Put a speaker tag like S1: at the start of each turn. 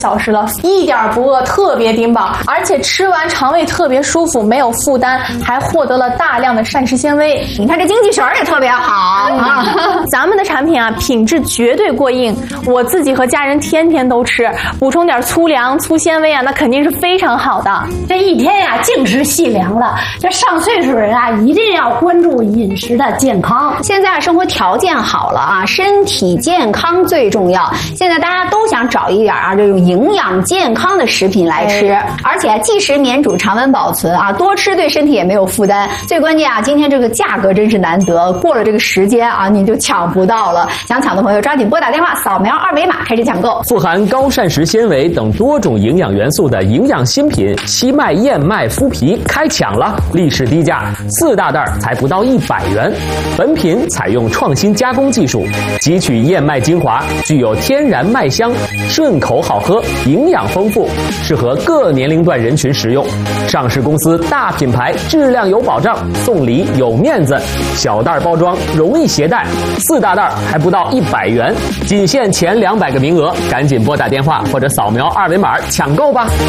S1: 小时了，一点不饿，特别顶饱，而且吃完肠胃特别舒服，没有负担，还获得了大量的膳食纤维。
S2: 你看这精气神也特别好啊！
S1: 咱们的产品啊，品质绝对过硬，我自己和家人天天都吃，补充点粗粮、粗纤维啊，那肯定是非常好的。
S3: 这一天呀，净是细粮了。这上岁数人啊，一定要关注饮食的健康。
S2: 现在生活条件好了啊，身体健康最重要。现在大家都想找一点啊这种营养健康的食品来吃，而且即食免煮，常温保存啊，多吃对身体也没有负担。最关键啊，今天这个价格真是难得，过了这个时间啊，你就抢不到了。想抢的朋友抓紧拨打电话，扫描二维码开始抢购。
S4: 富含高膳食纤维等多种营养元素的营养新品西麦燕麦麸皮开抢了，历史低价，4大袋才不到100元。本品采用创新加工技术，汲取燕麦精华，具有天然麦香，顺口好喝，营养丰富，适合各年龄段人群食用。上市公司大品牌，质量有保障，送礼有面子，小袋包装容易携带，4大袋还不到100元，仅限前200个名额，赶紧拨打电话或者扫描二维码抢购吧。